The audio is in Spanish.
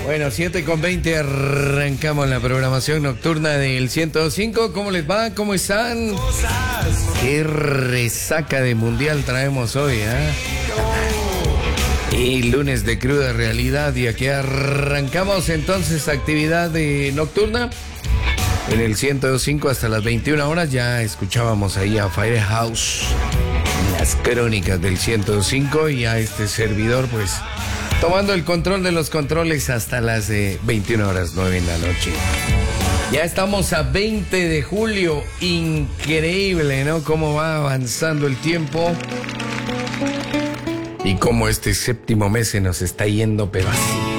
Bueno, 7:20, arrancamos la programación nocturna del 105. ¿Cómo les va? ¿Cómo están? Qué resaca de mundial traemos hoy, Y lunes de cruda realidad, y aquí arrancamos entonces actividad nocturna en el 105 hasta las 21 horas. Ya escuchábamos ahí a Firehouse, las crónicas del 105, y a este servidor pues tomando el control de los controles hasta las 21 horas 9 en la noche. Ya estamos a 20 de julio, increíble, ¿no? Cómo va avanzando el tiempo y cómo este séptimo mes se nos está yendo, pero así.